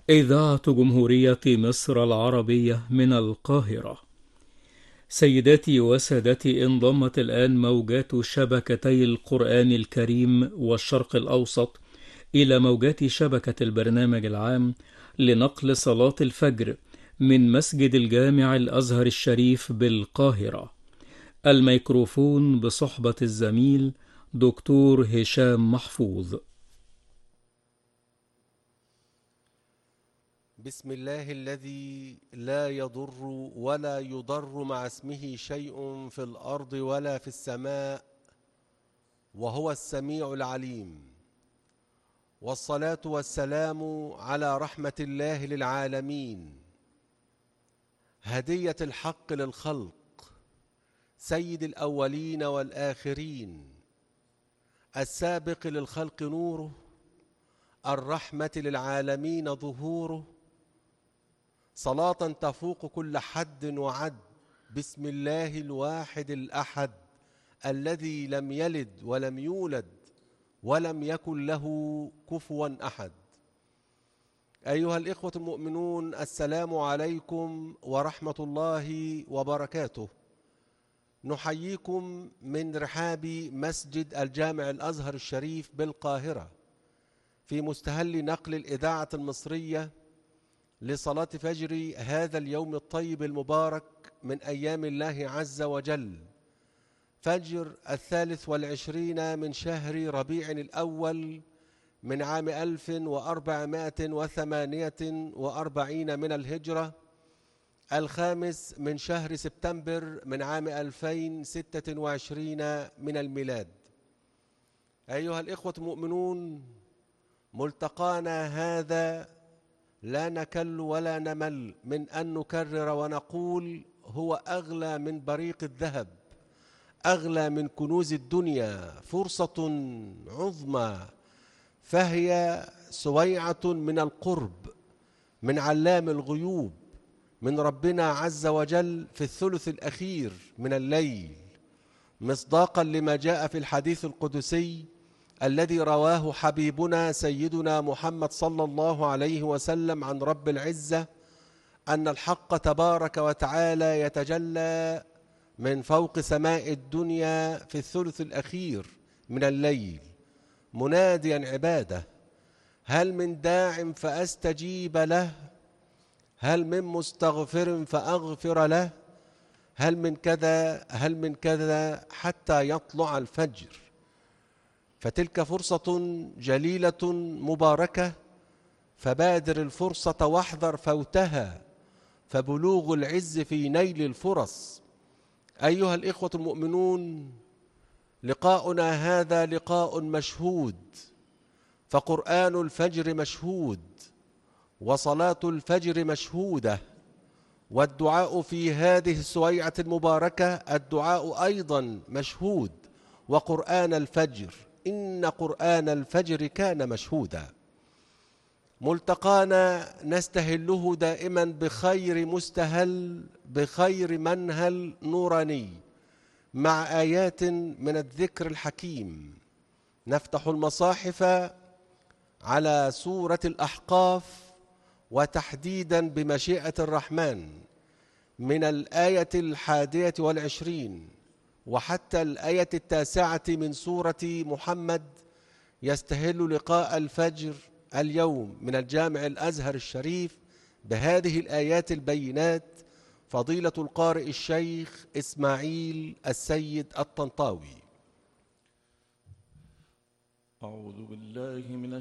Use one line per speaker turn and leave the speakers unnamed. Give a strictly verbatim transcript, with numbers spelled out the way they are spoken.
إذاعة جمهورية مصر العربية من القاهرة. سيداتي وسادتي، انضمت الآن موجات شبكتي القرآن الكريم والشرق الأوسط إلى موجات شبكة البرنامج العام لنقل صلاة الفجر من مسجد الجامع الأزهر الشريف بالقاهرة. الميكروفون بصحبة الزميل دكتور هشام محفوظ.
بسم الله الذي لا يضر ولا يضر مع اسمه شيء في الأرض ولا في السماء، وهو السميع العليم. والصلاة والسلام على رحمة الله للعالمين، هدية الحق للخلق، سيد الأولين والآخرين، السابق للخلق نوره، الرحمة للعالمين ظهوره. صلاة تفوق كل حد وعد، بسم الله الواحد الأحد الذي لم يلد ولم يولد ولم يكن له كفوا أحد. أيها الإخوة المؤمنون، السلام عليكم ورحمة الله وبركاته. نحييكم من رحاب مسجد الجامع الأزهر الشريف بالقاهرة في مستهل نقل الإذاعة المصرية لصلاة فجر هذا اليوم الطيب المبارك من أيام الله عز وجل، فجر الثالث والعشرين من شهر ربيع الأول من عام ألف وأربعمائة وثمانية وأربعين من الهجرة، الخامس من شهر سبتمبر من عام ألفين وستة وعشرين من الميلاد. أيها الإخوة المؤمنون، ملتقانا هذا لا نكل ولا نمل من أن نكرر ونقول هو أغلى من بريق الذهب، أغلى من كنوز الدنيا، فرصة عظمى، فهي سويعة من القرب من علام الغيوب من ربنا عز وجل في الثلث الأخير من الليل، مصداقا لما جاء في الحديث القدسي الذي رواه حبيبنا سيدنا محمد صلى الله عليه وسلم عن رب العزة، أن الحق تبارك وتعالى يتجلى من فوق سماء الدنيا في الثلث الأخير من الليل مناديا عباده: هل من داع فأستجيب له؟ هل من مستغفر فأغفر له؟ هل من كذا هل من كذا حتى يطلع الفجر. فتلك فرصة جليلة مباركة، فبادر الفرصة واحذر فوتها، فبلوغ العز في نيل الفرص. أيها الإخوة المؤمنون، لقاؤنا هذا لقاء مشهود، فقرآن الفجر مشهود، وصلاة الفجر مشهودة، والدعاء في هذه السويعة المباركة الدعاء أيضا مشهود. وقرآن الفجر، إن قرآن الفجر كان مشهودا. ملتقانا نستهله دائما بخير مستهل، بخير منهل نوراني، مع آيات من الذكر الحكيم. نفتح المصاحف على سورة الأحقاف، وتحديدا بمشيئة الرحمن من الآية الحادية والعشرين وحتى الآية التاسعة من سورة محمد. يستهل لقاء الفجر اليوم من الجامع الأزهر الشريف بهذه الآيات البينات فضيلة القارئ الشيخ إسماعيل السيد الطنطاوي.
أعوذ بالله من